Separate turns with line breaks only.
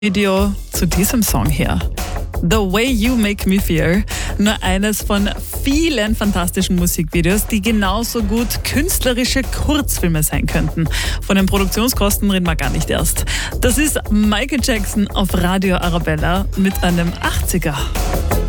Video zu diesem Song hier. The Way You Make Me Feel. Nur eines von vielen fantastischen Musikvideos, die genauso gut künstlerische Kurzfilme sein könnten. Von den Produktionskosten reden wir gar nicht erst. Das ist Michael Jackson auf Radio Arabella mit einem 80er.